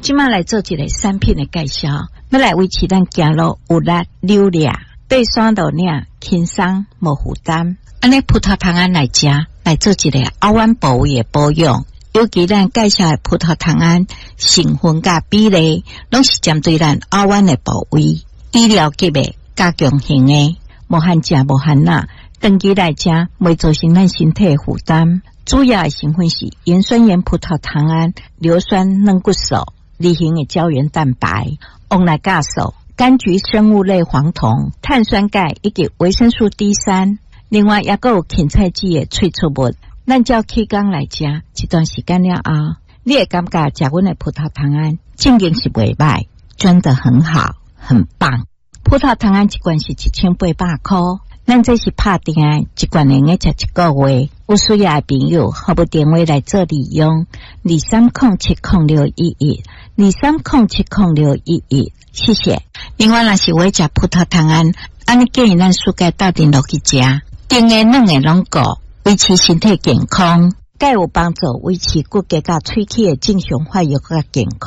今麦来做一个产品的介绍，要来维持咱走路有力溜俩，爬山路领轻松无负担。安尼葡萄糖胺来食，来做一个凹弯部位的保养。尤其咱介绍的葡萄糖胺成分甲比例，拢是针对咱凹弯的部位，医疗级的、加强型的，无限食无限钠，长期来食袂造成咱身体负担。主要的成分是盐酸盐葡萄糖胺、硫酸软骨素、离型的胶原蛋白、翁来酵素、柑橘生物类黄酮、碳酸钙以及维生素 D3。另外也有芹菜籽的萃取物。咱照起工来食，一段时间了后，你会感觉食阮的葡萄糖胺正经是袂歹，真的很好，很棒。葡萄糖胺一罐是1800块，咱这是拍定的，一罐能够食一个月。有需要的朋友，可不电话来做利用，23070611，23070611，谢谢。另外，若是要食葡萄糖胺，安尼建议咱暑假打电落去食，甜的、软的拢顾。维持身体健康，钙有帮助维持骨骼甲喙齿的正常发育甲健康。